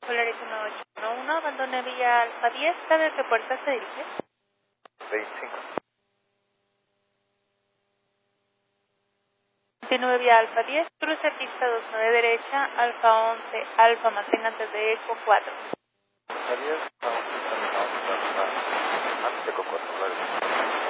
Polaris 1811, abandone vía Alfa 10, ¿sabe a qué puerta se dirige? 25. 29 vía Alfa 10, cruce pista 29 derecha, Alfa 11, Alfa mantenga antes de Eco 4. Alfa 10, vamos a Eco 4,